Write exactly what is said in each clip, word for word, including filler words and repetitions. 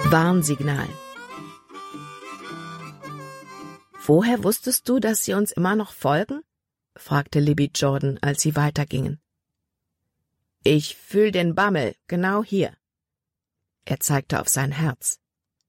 Warnsignal. »Woher wusstest du, dass sie uns immer noch folgen?« fragte Libby Jordan, als sie weitergingen. »Ich fühl den Bammel, genau hier.« Er zeigte auf sein Herz.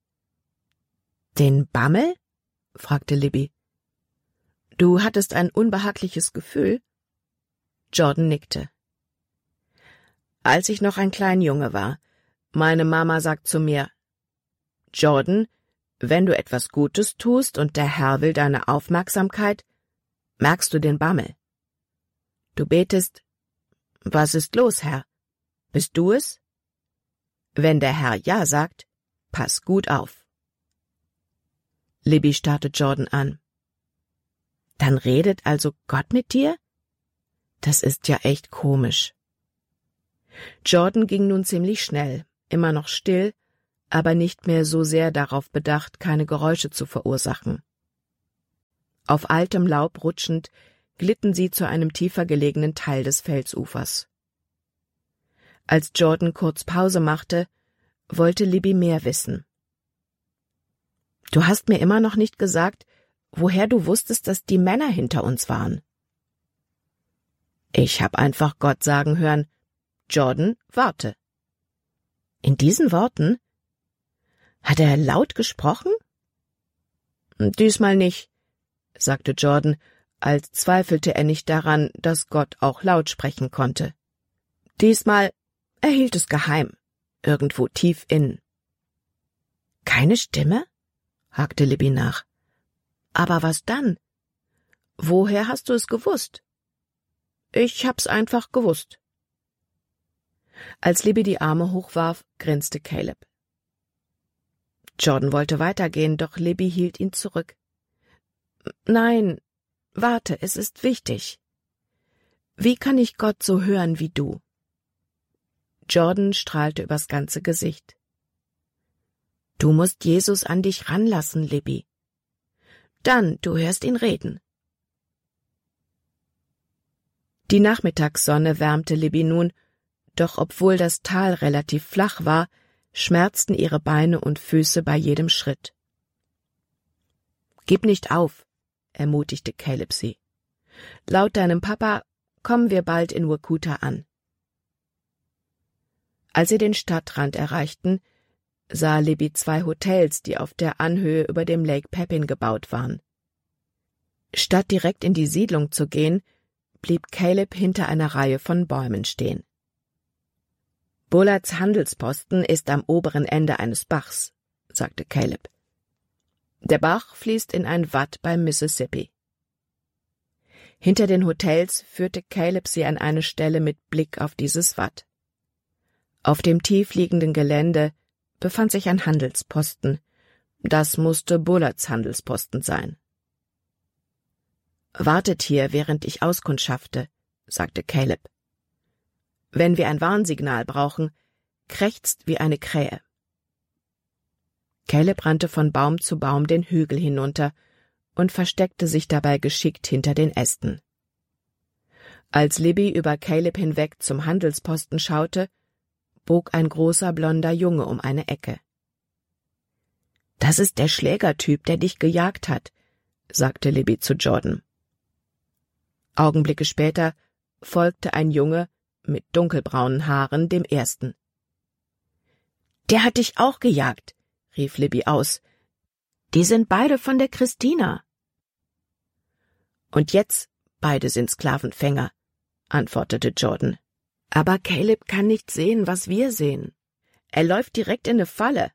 »Den Bammel?« fragte Libby. »Du hattest ein unbehagliches Gefühl?« Jordan nickte. »Als ich noch ein kleiner Junge war, meine Mama sagt zu mir, »Jordan, wenn du etwas Gutes tust und der Herr will deine Aufmerksamkeit, merkst du den Bammel. Du betest, »Was ist los, Herr? Bist du es?« Wenn der Herr Ja sagt, pass gut auf.« Libby starrte Jordan an. »Dann redet also Gott mit dir? Das ist ja echt komisch.« Jordan ging nun ziemlich schnell, immer noch still, aber nicht mehr so sehr darauf bedacht, keine Geräusche zu verursachen. Auf altem Laub rutschend glitten sie zu einem tiefer gelegenen Teil des Felsufers. Als Jordan kurz Pause machte, wollte Libby mehr wissen. »Du hast mir immer noch nicht gesagt, woher du wusstest, dass die Männer hinter uns waren.« »Ich hab einfach Gott sagen hören, Jordan, warte.« In diesen Worten? Hat er laut gesprochen? »Diesmal nicht«, sagte Jordan, als zweifelte er nicht daran, dass Gott auch laut sprechen konnte. »Diesmal er hielt es geheim, irgendwo tief innen.« »Keine Stimme?« hakte Libby nach. »Aber was dann? Woher hast du es gewusst?« »Ich hab's einfach gewusst.« Als Libby die Arme hochwarf, grinste Caleb. Jordan wollte weitergehen, doch Libby hielt ihn zurück. »Nein, warte, es ist wichtig. Wie kann ich Gott so hören wie du?« Jordan strahlte übers ganze Gesicht. »Du musst Jesus an dich ranlassen, Libby. Dann, du hörst ihn reden.« Die Nachmittagssonne wärmte Libby nun, doch obwohl das Tal relativ flach war, schmerzten ihre Beine und Füße bei jedem Schritt. »Gib nicht auf«, ermutigte Caleb sie. »Laut deinem Papa kommen wir bald in Workuta an.« Als sie den Stadtrand erreichten, sah Libby zwei Hotels, die auf der Anhöhe über dem Lake Pepin gebaut waren. Statt direkt in die Siedlung zu gehen, blieb Caleb hinter einer Reihe von Bäumen stehen. »Bullards Handelsposten ist am oberen Ende eines Bachs«, sagte Caleb. »Der Bach fließt in ein Watt beim Mississippi.« Hinter den Hotels führte Caleb sie an eine Stelle mit Blick auf dieses Watt. Auf dem tiefliegenden Gelände befand sich ein Handelsposten. Das musste Bullards Handelsposten sein. »Wartet hier, während ich auskundschafte«, sagte Caleb. »Wenn wir ein Warnsignal brauchen, krächzt wie eine Krähe.« Caleb rannte von Baum zu Baum den Hügel hinunter und versteckte sich dabei geschickt hinter den Ästen. Als Libby über Caleb hinweg zum Handelsposten schaute, bog ein großer blonder Junge um eine Ecke. »Das ist der Schlägertyp, der dich gejagt hat«, sagte Libby zu Jordan. Augenblicke später folgte ein Junge mit dunkelbraunen Haaren dem ersten. »Der hat dich auch gejagt«, rief Libby aus. »Die sind beide von der Christina.« »Und jetzt, beide sind Sklavenfänger«, antwortete Jordan. »Aber Caleb kann nicht sehen, was wir sehen. Er läuft direkt in eine Falle.«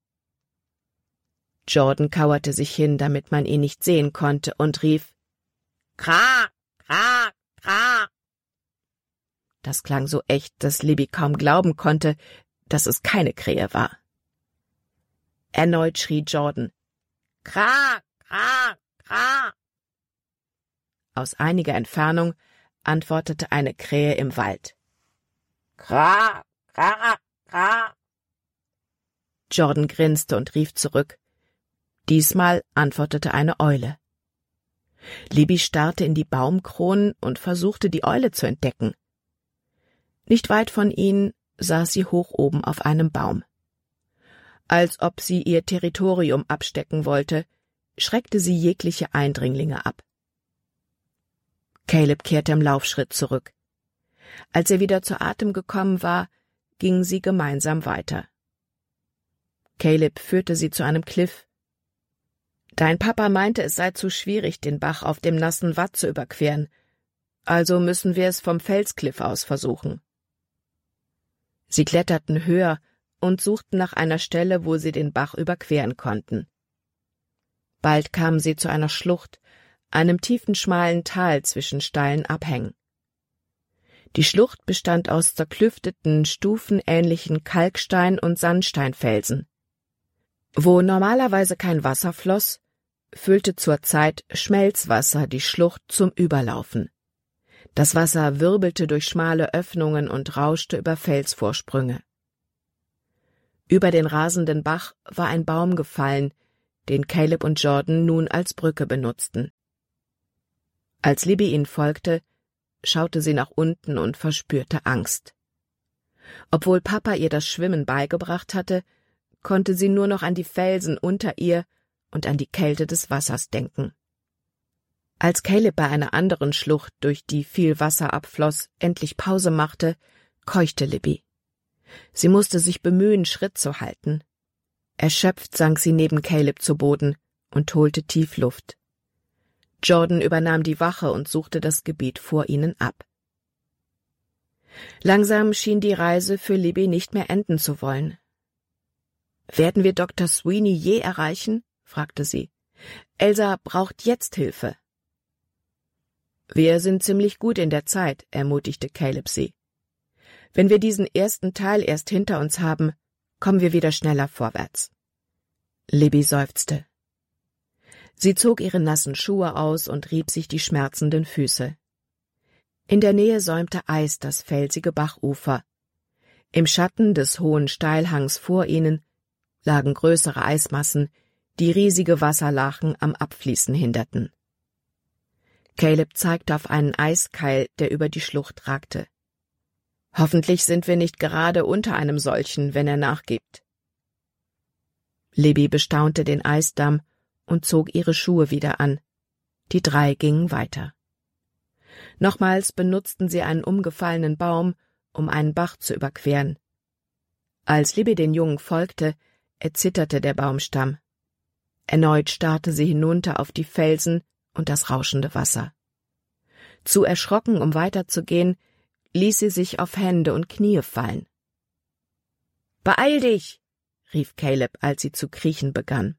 Jordan kauerte sich hin, damit man ihn nicht sehen konnte, und rief, »Kra, kra, kra!« Das klang so echt, dass Libby kaum glauben konnte, dass es keine Krähe war. Erneut schrie Jordan, »Kra, kra, kra!« Aus einiger Entfernung antwortete eine Krähe im Wald. »Kra, kra, kra!« Jordan grinste und rief zurück. Diesmal antwortete eine Eule. Libby starrte in die Baumkronen und versuchte, die Eule zu entdecken. Nicht weit von ihnen saß sie hoch oben auf einem Baum. Als ob sie ihr Territorium abstecken wollte, schreckte sie jegliche Eindringlinge ab. Caleb kehrte im Laufschritt zurück. Als er wieder zu Atem gekommen war, gingen sie gemeinsam weiter. Caleb führte sie zu einem Kliff. »Dein Papa meinte, es sei zu schwierig, den Bach auf dem nassen Watt zu überqueren, also müssen wir es vom Felskliff aus versuchen.« Sie kletterten höher und suchten nach einer Stelle, wo sie den Bach überqueren konnten. Bald kamen sie zu einer Schlucht, einem tiefen, schmalen Tal zwischen steilen Abhängen. Die Schlucht bestand aus zerklüfteten, stufenähnlichen Kalkstein- und Sandsteinfelsen. Wo normalerweise kein Wasser floss, füllte zurzeit Schmelzwasser die Schlucht zum Überlaufen. Das Wasser wirbelte durch schmale Öffnungen und rauschte über Felsvorsprünge. Über den rasenden Bach war ein Baum gefallen, den Caleb und Jordan nun als Brücke benutzten. Als Libby ihnen folgte, schaute sie nach unten und verspürte Angst. Obwohl Papa ihr das Schwimmen beigebracht hatte, konnte sie nur noch an die Felsen unter ihr und an die Kälte des Wassers denken. Als Caleb bei einer anderen Schlucht, durch die viel Wasser abfloss, endlich Pause machte, keuchte Libby. Sie musste sich bemühen, Schritt zu halten. Erschöpft sank sie neben Caleb zu Boden und holte tief Luft. Jordan übernahm die Wache und suchte das Gebiet vor ihnen ab. Langsam schien die Reise für Libby nicht mehr enden zu wollen. »Werden wir Doktor Sweeney je erreichen?« fragte sie. »Elsa braucht jetzt Hilfe.« »Wir sind ziemlich gut in der Zeit«, ermutigte Caleb sie. »Wenn wir diesen ersten Teil erst hinter uns haben, kommen wir wieder schneller vorwärts.« Libby seufzte. Sie zog ihre nassen Schuhe aus und rieb sich die schmerzenden Füße. In der Nähe säumte Eis das felsige Bachufer. Im Schatten des hohen Steilhangs vor ihnen lagen größere Eismassen, die riesige Wasserlachen am Abfließen hinderten. Caleb zeigte auf einen Eiskeil, der über die Schlucht ragte. »Hoffentlich sind wir nicht gerade unter einem solchen, wenn er nachgibt.« Libby bestaunte den Eisdamm und zog ihre Schuhe wieder an. Die drei gingen weiter. Nochmals benutzten sie einen umgefallenen Baum, um einen Bach zu überqueren. Als Libby den Jungen folgte, erzitterte der Baumstamm. Erneut starrte sie hinunter auf die Felsen und das rauschende Wasser. Zu erschrocken, um weiterzugehen, ließ sie sich auf Hände und Knie fallen. »Beeil dich!« rief Caleb, als sie zu kriechen begann.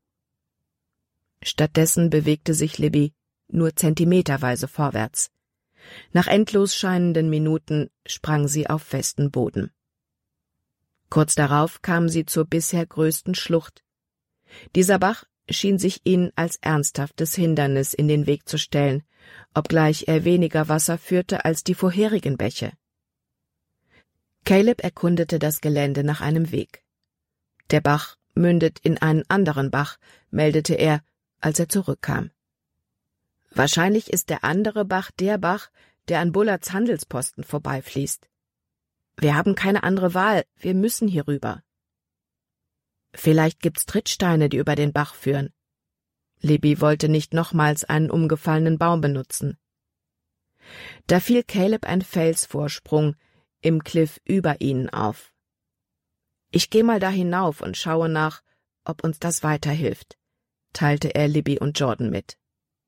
Stattdessen bewegte sich Libby nur zentimeterweise vorwärts. Nach endlos scheinenden Minuten sprang sie auf festen Boden. Kurz darauf kamen sie zur bisher größten Schlucht. Dieser Bach schien sich ihnen als ernsthaftes Hindernis in den Weg zu stellen, obgleich er weniger Wasser führte als die vorherigen Bäche. Caleb erkundete das Gelände nach einem Weg. Der Bach mündet in einen anderen Bach, meldete er, als er zurückkam. Wahrscheinlich ist der andere Bach der Bach, der an Bullards Handelsposten vorbeifließt. Wir haben keine andere Wahl, wir müssen hier rüber. Vielleicht gibt's Trittsteine, die über den Bach führen. Libby wollte nicht nochmals einen umgefallenen Baum benutzen. Da fiel Caleb ein Felsvorsprung im Kliff über ihnen auf. »Ich geh mal da hinauf und schaue nach, ob uns das weiterhilft«, teilte er Libby und Jordan mit.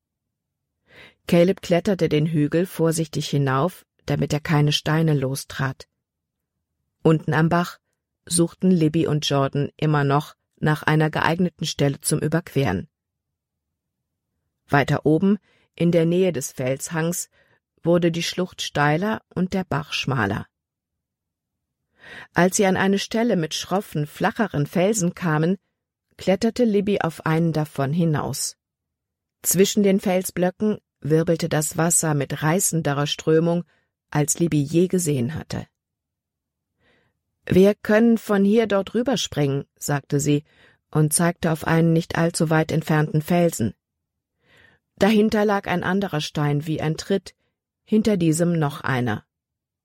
Caleb kletterte den Hügel vorsichtig hinauf, damit er keine Steine lostrat. Unten am Bach suchten Libby und Jordan immer noch nach einer geeigneten Stelle zum Überqueren. Weiter oben, in der Nähe des Felshangs, wurde die Schlucht steiler und der Bach schmaler. Als sie an eine Stelle mit schroffen, flacheren Felsen kamen, kletterte Libby auf einen davon hinaus. Zwischen den Felsblöcken wirbelte das Wasser mit reißenderer Strömung, als Libby je gesehen hatte. »Wir können von hier dort rüberspringen«, sagte sie und zeigte auf einen nicht allzu weit entfernten Felsen. Dahinter lag ein anderer Stein wie ein Tritt, hinter diesem noch einer.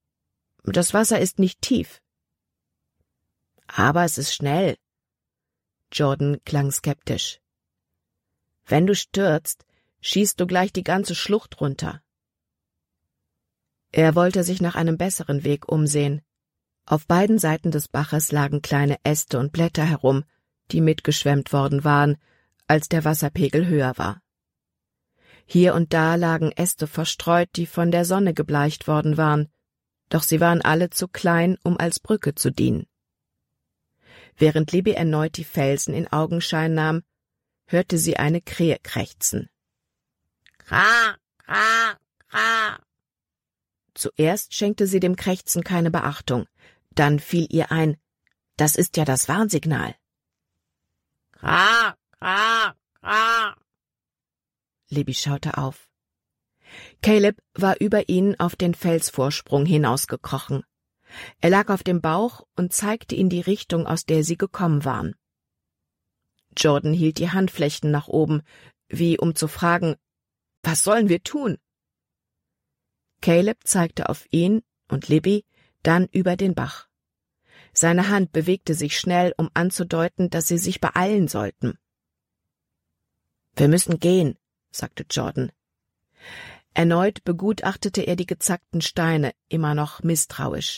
Das Wasser ist nicht tief. Aber es ist schnell. Jordan klang skeptisch. »Wenn du stürzt, schießt du gleich die ganze Schlucht runter.« Er wollte sich nach einem besseren Weg umsehen. Auf beiden Seiten des Baches lagen kleine Äste und Blätter herum, die mitgeschwemmt worden waren, als der Wasserpegel höher war. Hier und da lagen Äste verstreut, die von der Sonne gebleicht worden waren, doch sie waren alle zu klein, um als Brücke zu dienen. Während Libby erneut die Felsen in Augenschein nahm, hörte sie eine Krähe krächzen. »Kra, kra, kra!« Zuerst schenkte sie dem Krächzen keine Beachtung, dann fiel ihr ein, das ist ja das Warnsignal. »Kra, kra, kra!« Libby schaute auf. Caleb war über ihn auf den Felsvorsprung hinausgekrochen. Er lag auf dem Bauch und zeigte in die Richtung, aus der sie gekommen waren. Jordan hielt die Handflächen nach oben, wie um zu fragen, »Was sollen wir tun?« Caleb zeigte auf ihn und Libby, dann über den Bach. Seine Hand bewegte sich schnell, um anzudeuten, dass sie sich beeilen sollten. »Wir müssen gehen«, sagte Jordan. Erneut begutachtete er die gezackten Steine, immer noch misstrauisch.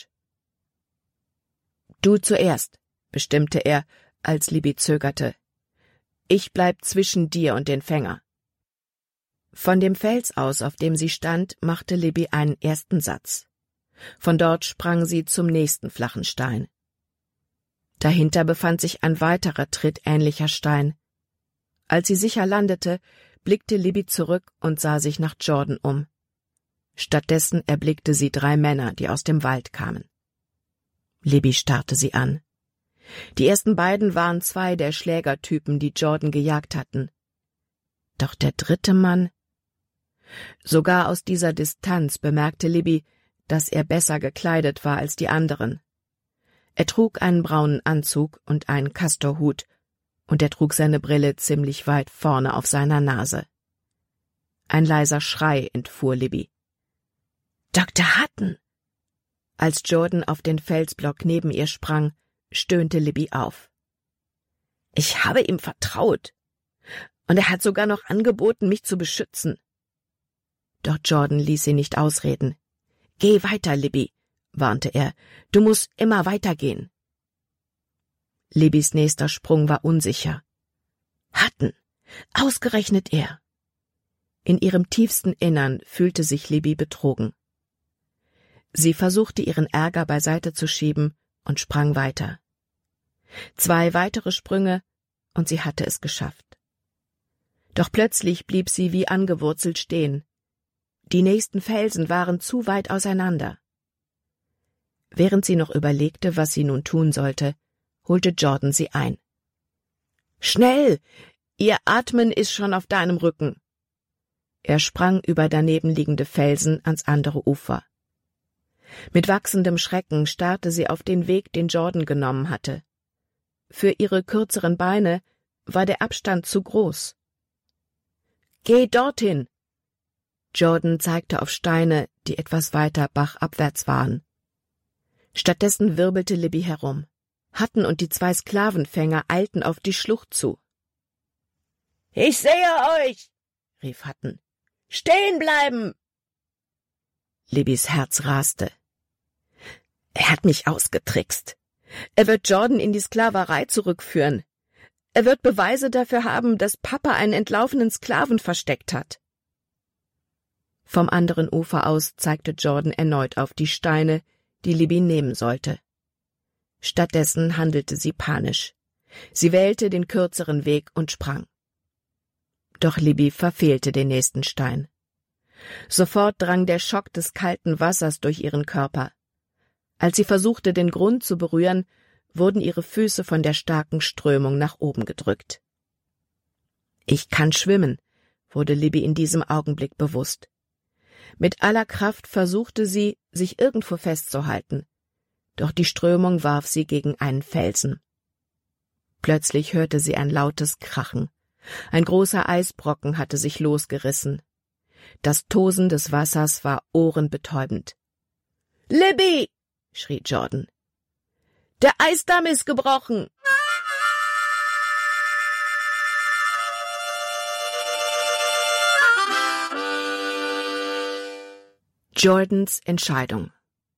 »Du zuerst«, bestimmte er, als Libby zögerte. »Ich bleib zwischen dir und den Fänger.« Von dem Fels aus, auf dem sie stand, machte Libby einen ersten Satz. Von dort sprang sie zum nächsten flachen Stein. Dahinter befand sich ein weiterer trittähnlicher Stein. Als sie sicher landete, blickte Libby zurück und sah sich nach Jordan um. Stattdessen erblickte sie drei Männer, die aus dem Wald kamen. Libby starrte sie an. Die ersten beiden waren zwei der Schlägertypen, die Jordan gejagt hatten. Doch der dritte Mann... Sogar aus dieser Distanz bemerkte Libby, dass er besser gekleidet war als die anderen. Er trug einen braunen Anzug und einen Kastorhut, und er trug seine Brille ziemlich weit vorne auf seiner Nase. Ein leiser Schrei entfuhr Libby. »Doktor Hutton!« Als Jordan auf den Felsblock neben ihr sprang, stöhnte Libby auf. »Ich habe ihm vertraut, und er hat sogar noch angeboten, mich zu beschützen.« Doch Jordan ließ sie nicht ausreden. »Geh weiter, Libby«, warnte er, »du musst immer weitergehen.« Libbys nächster Sprung war unsicher. Hutton, ausgerechnet er. In ihrem tiefsten Innern fühlte sich Libby betrogen. Sie versuchte, ihren Ärger beiseite zu schieben und sprang weiter. Zwei weitere Sprünge, und sie hatte es geschafft. Doch plötzlich blieb sie wie angewurzelt stehen. Die nächsten Felsen waren zu weit auseinander. Während sie noch überlegte, was sie nun tun sollte, holte Jordan sie ein. »Schnell! Ihr Atmen ist schon auf deinem Rücken!« Er sprang über daneben liegende Felsen ans andere Ufer. Mit wachsendem Schrecken starrte sie auf den Weg, den Jordan genommen hatte. Für ihre kürzeren Beine war der Abstand zu groß. »Geh dorthin!« Jordan zeigte auf Steine, die etwas weiter bachabwärts waren. Stattdessen wirbelte Libby herum. Hutton und die zwei Sklavenfänger eilten auf die Schlucht zu. »Ich sehe euch«, rief Hutton. »Stehen bleiben!« Libbys Herz raste. Er hat mich ausgetrickst. Er wird Jordan in die Sklaverei zurückführen. Er wird Beweise dafür haben, dass Papa einen entlaufenen Sklaven versteckt hat. Vom anderen Ufer aus zeigte Jordan erneut auf die Steine, die Libby nehmen sollte. Stattdessen handelte sie panisch. Sie wählte den kürzeren Weg und sprang. Doch Libby verfehlte den nächsten Stein. Sofort drang der Schock des kalten Wassers durch ihren Körper. Als sie versuchte, den Grund zu berühren, wurden ihre Füße von der starken Strömung nach oben gedrückt. »Ich kann schwimmen«, wurde Libby in diesem Augenblick bewusst. Mit aller Kraft versuchte sie, sich irgendwo festzuhalten, doch die Strömung warf sie gegen einen Felsen. Plötzlich hörte sie ein lautes Krachen. Ein großer Eisbrocken hatte sich losgerissen. Das Tosen des Wassers war ohrenbetäubend. »Libby«, schrie Jordan. »Der Eisdamm ist gebrochen!« Jordans Entscheidung.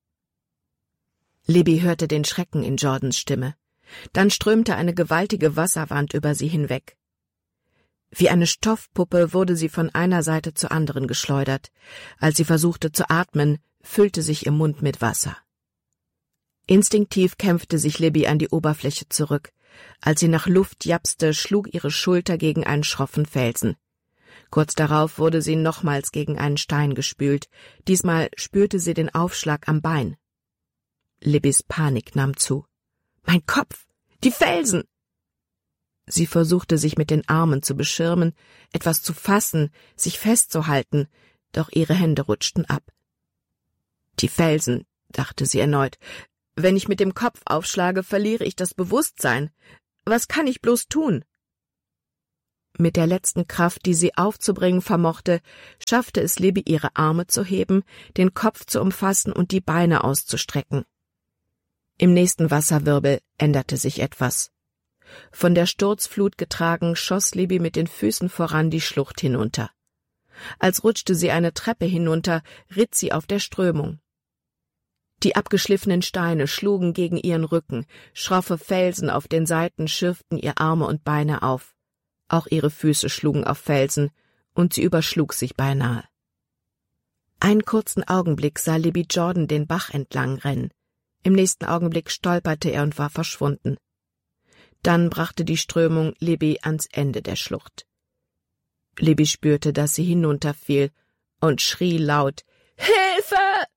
Libby hörte den Schrecken in Jordans Stimme. Dann strömte eine gewaltige Wasserwand über sie hinweg. Wie eine Stoffpuppe wurde sie von einer Seite zur anderen geschleudert. Als sie versuchte zu atmen, füllte sich ihr Mund mit Wasser. Instinktiv kämpfte sich Libby an die Oberfläche zurück. Als sie nach Luft japste, schlug ihre Schulter gegen einen schroffen Felsen. Kurz darauf wurde sie nochmals gegen einen Stein gespült. Diesmal spürte sie den Aufschlag am Bein. Libbys Panik nahm zu. »Mein Kopf! Die Felsen!« Sie versuchte, sich mit den Armen zu beschirmen, etwas zu fassen, sich festzuhalten, doch ihre Hände rutschten ab. »Die Felsen«, dachte sie erneut. »Wenn ich mit dem Kopf aufschlage, verliere ich das Bewusstsein. Was kann ich bloß tun?« Mit der letzten Kraft, die sie aufzubringen vermochte, schaffte es Libby, ihre Arme zu heben, den Kopf zu umfassen und die Beine auszustrecken. Im nächsten Wasserwirbel änderte sich etwas. Von der Sturzflut getragen, schoss Libby mit den Füßen voran die Schlucht hinunter. Als rutschte sie eine Treppe hinunter, ritt sie auf der Strömung. Die abgeschliffenen Steine schlugen gegen ihren Rücken, schroffe Felsen auf den Seiten schürften ihr Arme und Beine auf. Auch ihre Füße schlugen auf Felsen, und sie überschlug sich beinahe. Einen kurzen Augenblick sah Libby Jordan den Bach entlang rennen. Im nächsten Augenblick stolperte er und war verschwunden. Dann brachte die Strömung Libby ans Ende der Schlucht. Libby spürte, dass sie hinunterfiel und schrie laut: »Hilfe!«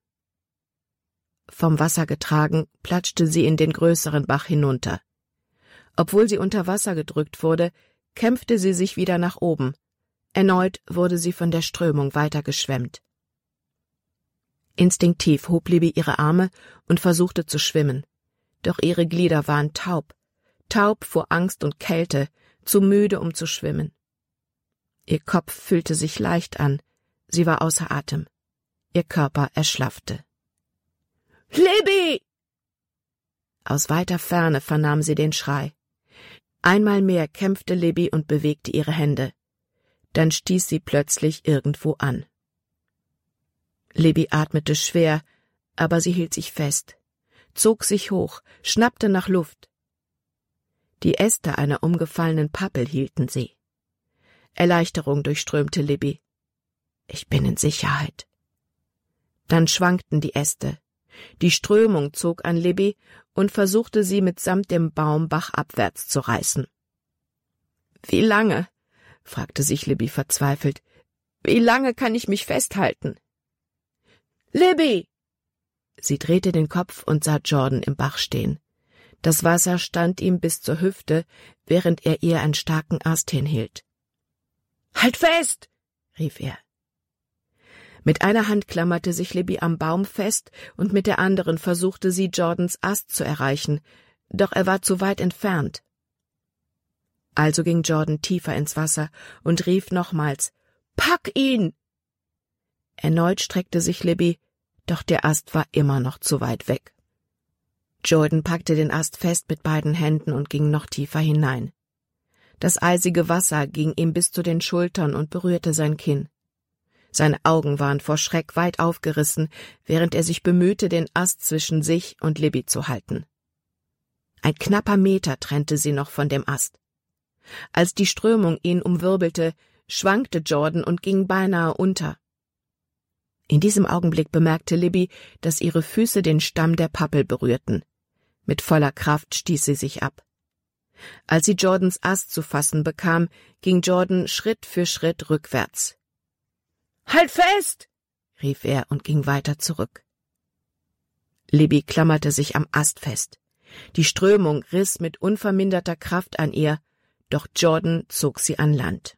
Vom Wasser getragen, platschte sie in den größeren Bach hinunter. Obwohl sie unter Wasser gedrückt wurde, kämpfte sie sich wieder nach oben. Erneut wurde sie von der Strömung weitergeschwemmt. Instinktiv hob Libby ihre Arme und versuchte zu schwimmen. Doch ihre Glieder waren taub, taub vor Angst und Kälte, zu müde, um zu schwimmen. Ihr Kopf fühlte sich leicht an, sie war außer Atem. Ihr Körper erschlaffte. »Libby!« Aus weiter Ferne vernahm sie den Schrei. Einmal mehr kämpfte Libby und bewegte ihre Hände. Dann stieß sie plötzlich irgendwo an. Libby atmete schwer, aber sie hielt sich fest, zog sich hoch, schnappte nach Luft. Die Äste einer umgefallenen Pappel hielten sie. Erleichterung durchströmte Libby. »Ich bin in Sicherheit.« Dann schwankten die Äste. Die Strömung zog an Libby und versuchte sie mitsamt dem Baum bachabwärts zu reißen. »Wie lange?« fragte sich Libby verzweifelt. »Wie lange kann ich mich festhalten?« »Libby!« Sie drehte den Kopf und sah Jordan im Bach stehen. Das Wasser stand ihm bis zur Hüfte, während er ihr einen starken Ast hinhielt. »Halt fest!« rief er. Mit einer Hand klammerte sich Libby am Baum fest und mit der anderen versuchte sie, Jordans Ast zu erreichen, doch er war zu weit entfernt. Also ging Jordan tiefer ins Wasser und rief nochmals: »Pack ihn!« Erneut streckte sich Libby, doch der Ast war immer noch zu weit weg. Jordan packte den Ast fest mit beiden Händen und ging noch tiefer hinein. Das eisige Wasser ging ihm bis zu den Schultern und berührte sein Kinn. Seine Augen waren vor Schreck weit aufgerissen, während er sich bemühte, den Ast zwischen sich und Libby zu halten. Ein knapper Meter trennte sie noch von dem Ast. Als die Strömung ihn umwirbelte, schwankte Jordan und ging beinahe unter. In diesem Augenblick bemerkte Libby, dass ihre Füße den Stamm der Pappel berührten. Mit voller Kraft stieß sie sich ab. Als sie Jordans Ast zu fassen bekam, ging Jordan Schritt für Schritt rückwärts. »Halt fest!« rief er und ging weiter zurück. Libby klammerte sich am Ast fest. Die Strömung riss mit unverminderter Kraft an ihr, doch Jordan zog sie an Land.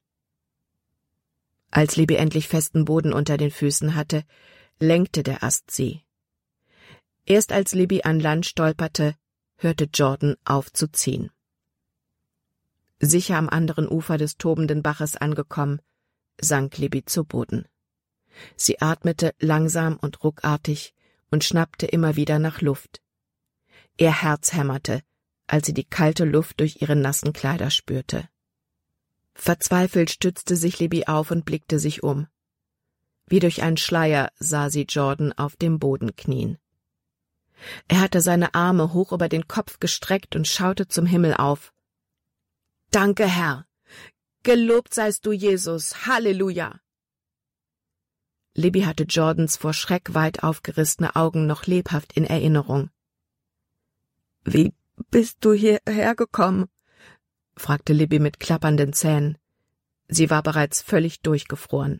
Als Libby endlich festen Boden unter den Füßen hatte, lenkte der Ast sie. Erst als Libby an Land stolperte, hörte Jordan auf zu ziehen. Sicher am anderen Ufer des tobenden Baches angekommen, sank Libby zu Boden. Sie atmete langsam und ruckartig und schnappte immer wieder nach Luft. Ihr Herz hämmerte, als sie die kalte Luft durch ihre nassen Kleider spürte. Verzweifelt stützte sich Libby auf und blickte sich um. Wie durch einen Schleier sah sie Jordan auf dem Boden knien. Er hatte seine Arme hoch über den Kopf gestreckt und schaute zum Himmel auf. »Danke, Herr! Gelobt seist du, Jesus! Halleluja!« Libby hatte Jordans vor Schreck weit aufgerissene Augen noch lebhaft in Erinnerung. »Wie bist du hierher gekommen?« fragte Libby mit klappernden Zähnen. Sie war bereits völlig durchgefroren.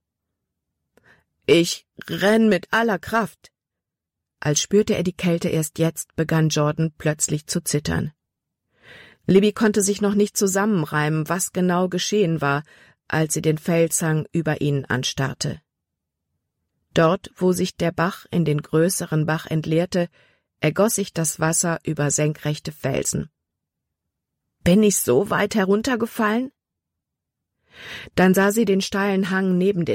»Ich renn mit aller Kraft.« Als spürte er die Kälte erst jetzt, begann Jordan plötzlich zu zittern. Libby konnte sich noch nicht zusammenreimen, was genau geschehen war, als sie den Felshang über ihnen anstarrte. Dort, wo sich der Bach in den größeren Bach entleerte, ergoss sich das Wasser über senkrechte Felsen. »Bin ich so weit heruntergefallen?« Dann sah sie den steilen Hang neben